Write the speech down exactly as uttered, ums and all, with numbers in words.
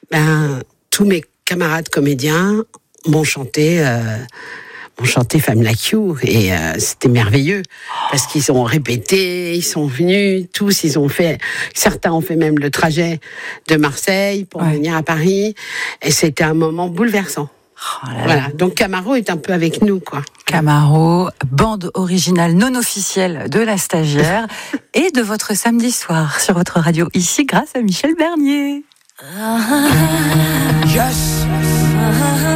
ben, tous mes camarades comédiens m'ont chanté, euh, m'ont chanté Femme Like You, et euh, c'était merveilleux parce qu'ils ont répété, ils sont venus, tous, ils ont fait, certains ont fait même le trajet de Marseille pour ouais. venir à Paris, et c'était un moment bouleversant. Oh là là. Voilà, donc Camaro est un peu avec nous, quoi. Camaro, bande originale non officielle de La Stagiaire et de votre samedi soir sur votre radio, ici grâce à Michel Bernier. Yes.